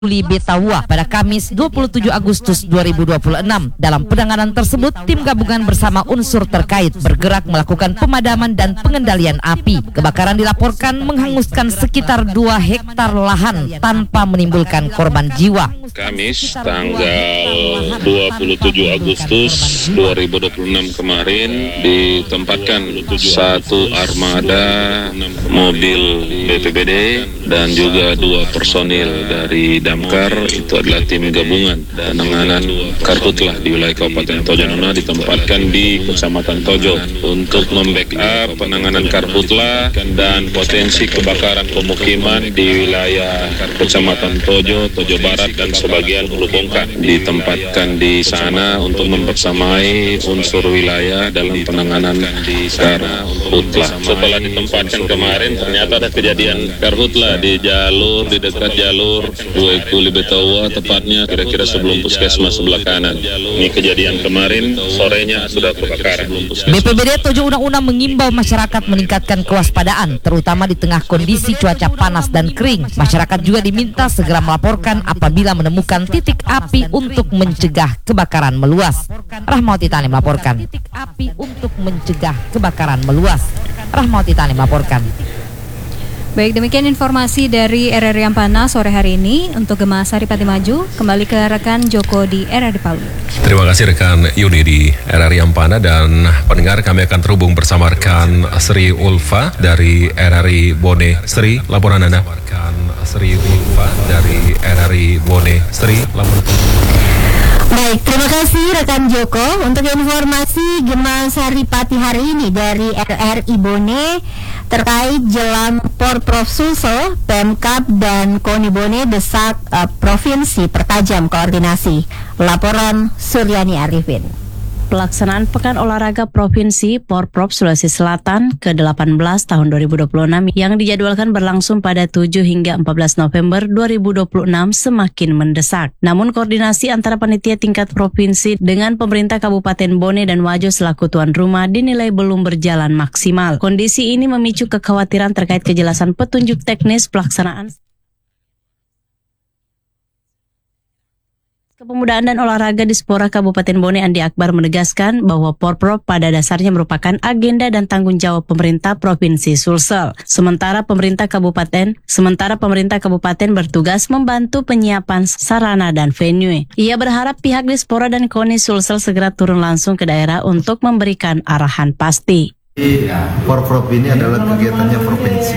Betawa pada Kamis 27 Agustus 2026. Dalam penanganan tersebut, tim gabungan bersama unsur terkait bergerak melakukan pemadaman dan pengendalian api. Kebakaran dilaporkan menghanguskan sekitar 2 hektar lahan tanpa menimbulkan korban jiwa. Kamis tanggal 27 Agustus 2026 kemarin ditempatkan satu armada mobil BPBD dan juga 2 personil dari Damkar, itu adalah tim gabungan penanganan karhutlah di wilayah Kabupaten Tojo Nona, ditempatkan di Kecamatan Tojo untuk membackup penanganan karhutlah dan potensi kebakaran pemukiman di wilayah Kecamatan Tojo, Tojo Barat dan sebagian Hulu Bongkar. Ditempatkan di sana untuk membersamai unsur wilayah dalam penanganan karhutlah. Setelah ditempatkan kemarin ternyata ada kejadian karhutlah di dekat jalur Betawa, tepatnya kira-kira sebelum puskesmas sebelah kanan. Ini kejadian kemarin, sorenya sudah kebakaran. BPBD Tojo Una mengimbau masyarakat meningkatkan kewaspadaan, terutama di tengah kondisi cuaca panas dan kering. Masyarakat juga diminta segera melaporkan apabila menemukan titik api untuk mencegah kebakaran meluas. Rahmawati Tani melaporkan. Titik api untuk mencegah kebakaran meluas. Rahmawati Tani melaporkan. Baik, demikian informasi dari RRI Ampana sore hari ini. Untuk Gema Saripati Maju, kembali ke rekan Joko di RRI Palu. Terima kasih rekan Yuni di RRI Ampana, dan pendengar, kami akan terhubung bersama rekan Sri Ulfa dari RRI Bone. Sri, laporan Anda. Sri Ulfa dari RRI Bone. Sri, laporan. Baik, terima kasih rekan Joko. Untuk informasi Gema Saripati hari ini dari RRI Bone terkait jelang Porprov Sulsel, Pemkab dan KONI Bone desak provinsi pertajam koordinasi. Laporan Suryani Arifin. Pelaksanaan Pekan Olahraga Provinsi Porprov Sulawesi Selatan ke-18 tahun 2026 yang dijadwalkan berlangsung pada 7 hingga 14 November 2026 semakin mendesak. Namun koordinasi antara panitia tingkat provinsi dengan pemerintah Kabupaten Bone dan Wajo selaku tuan rumah dinilai belum berjalan maksimal. Kondisi ini memicu kekhawatiran terkait kejelasan petunjuk teknis pelaksanaan Kepemudaan dan Olahraga Dispora Kabupaten Bone Andi Akbar menegaskan bahwa Porprov pada dasarnya merupakan agenda dan tanggung jawab pemerintah Provinsi Sulsel. Sementara pemerintah kabupaten bertugas membantu penyiapan sarana dan venue. Ia berharap pihak Dispora dan KONI Sulsel segera turun langsung ke daerah untuk memberikan arahan pasti. Porprov ini adalah kegiatannya provinsi.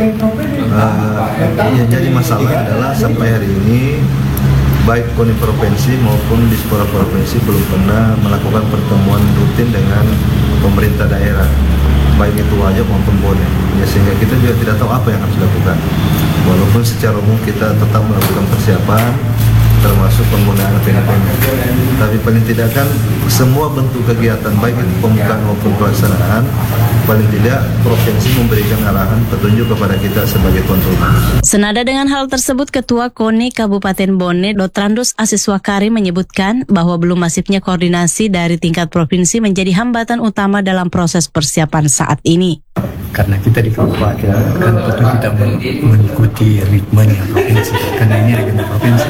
Yang jadi masalah adalah sampai hari ini baik KONI provinsi maupun Dispora provinsi belum pernah melakukan pertemuan rutin dengan pemerintah daerah, baik itu Wajo maupun Bone. Ya, sehingga kita juga tidak tahu apa yang harus dilakukan. Walaupun secara umum kita tetap melakukan persiapan, termasuk penggunaan PNPM. Tapi paling tidak kan semua bentuk kegiatan baik itu pembukaan maupun pelaksanaan, paling tidak provinsi memberikan arahan petunjuk kepada kita sebagai tuan rumah. Senada dengan hal tersebut, Ketua KONI Kabupaten Bone Dotrandus Asiswakari menyebutkan bahwa belum masifnya koordinasi dari tingkat provinsi menjadi hambatan utama dalam proses persiapan saat ini. Karena kita di kabupaten kan tentu kita mengikuti ritmenya provinsi, karena ini agenda provinsi.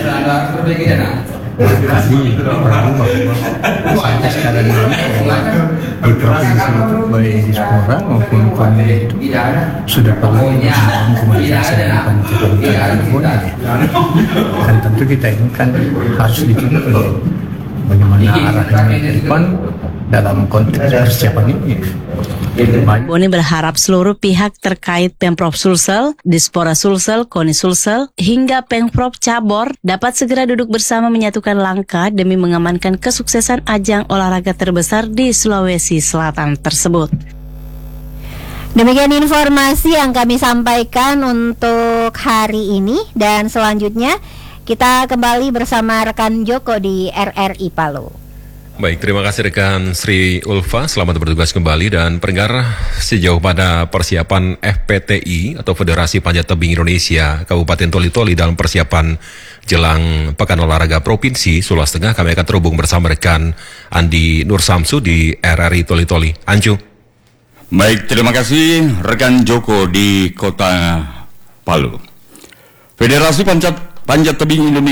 Kami ragu bahwa sampai sekarang ini di provinsi itu baik Dispora maupun KONI itu sudah perlu membangun komunikasi dengan panitia Bone. Kan tentu kita ini kan harus dituntut bagaimana arahnya ke depan dalam konteks persiapan ini. Bone berharap seluruh pihak terkait Pemprov Sulsel, Dispora Sulsel, KONI Sulsel, hingga Pemprov Cabor dapat segera duduk bersama menyatukan langkah demi mengamankan kesuksesan ajang olahraga terbesar di Sulawesi Selatan tersebut. Demikian informasi yang kami sampaikan untuk hari ini, dan selanjutnya kita kembali bersama rekan Joko di RRI Palu. Baik, terima kasih rekan Sri Ulfa, selamat bertugas kembali. Dan pendengar, sejauh pada persiapan FPTI atau Federasi Panjat Tebing Indonesia Kabupaten Toli-Toli dalam persiapan jelang Pekan Olahraga Provinsi Sulawesi Tengah, kami akan terhubung bersama rekan Andi Nur Samsu di RRI Toli-Toli. Anju. Baik, terima kasih rekan Joko di Kota Palu. Federasi Panjat Panjat Tebing Indonesia